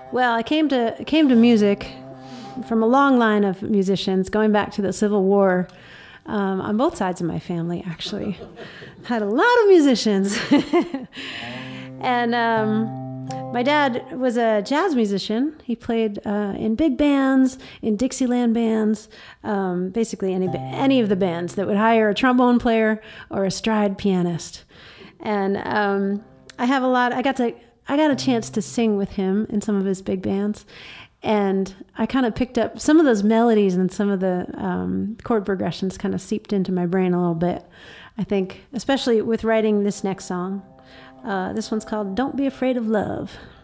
Well, I came to music from a long line of musicians, going back to the Civil War, on both sides of my family, actually. Had a lot of musicians. And my dad was a jazz musician. He played in big bands, in Dixieland bands, basically any of the bands that would hire a trombone player or a stride pianist. And I got a chance to sing with him in some of his big bands. And I kind of picked up some of those melodies, and some of the chord progressions kind of seeped into my brain a little bit, I think, especially with writing this next song. This one's called Don't Be Afraid of Love.